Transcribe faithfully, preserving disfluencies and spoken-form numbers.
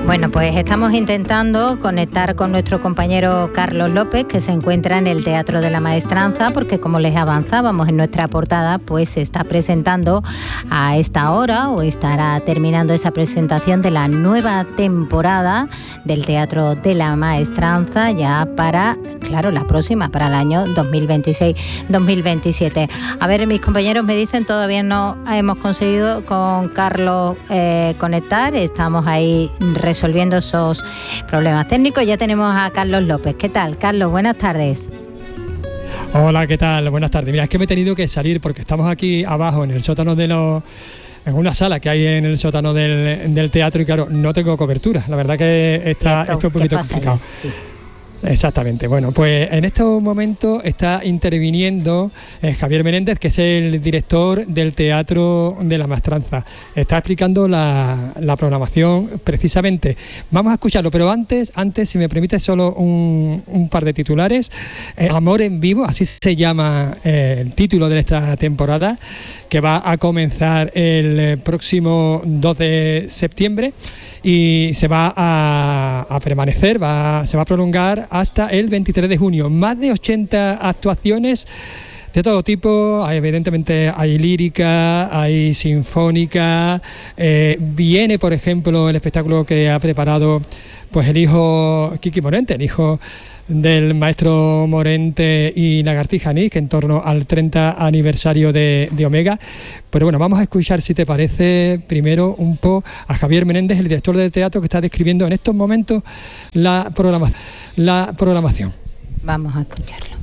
Bueno, pues estamos intentando conectar con nuestro compañero Carlos López, que se encuentra en el Teatro de la Maestranza, porque como les avanzábamos en nuestra portada, pues se está presentando a esta hora, o estará terminando esa presentación de la nueva temporada del Teatro de la Maestranza, ya para, claro, la próxima, para el año dos mil veintiséis dos mil veintisiete. A ver, mis compañeros me dicen, todavía no hemos conseguido con Carlos eh, conectar, estamos ahí resolviendo esos problemas técnicos. Ya tenemos a Carlos López. ¿Qué tal, Carlos? Buenas tardes. Hola, ¿qué tal? Buenas tardes. Mira, es que me he tenido que salir porque estamos aquí abajo en el sótano de los... en una sala que hay en el sótano del, del teatro y claro, no tengo cobertura. La verdad que está esto, esto es un poquito complicado. Sí. Exactamente. Bueno, pues en estos momentos está interviniendo eh, Javier Menéndez, que es el director del Teatro de la Maestranza. Está explicando la, la programación precisamente. Vamos a escucharlo, pero antes, antes si me permite, solo un, un par de titulares. Eh, Amor en Vivo, así se llama eh, el título de esta temporada, que va a comenzar el próximo dos de septiembre y se va a, a permanecer, va, se va a prolongar hasta el veintitrés de junio. Más de ochenta actuaciones de todo tipo, hay, evidentemente hay lírica, hay sinfónica, eh, viene por ejemplo el espectáculo que ha preparado pues el hijo Kiki Morente, el hijo del maestro Morente y Lagartija Nick, en torno al treinta aniversario de, de Omega. Pero bueno, vamos a escuchar, si te parece, primero un poco a Javier Menéndez, el director del teatro, que está describiendo en estos momentos la programa, la programación. Vamos a escucharlo.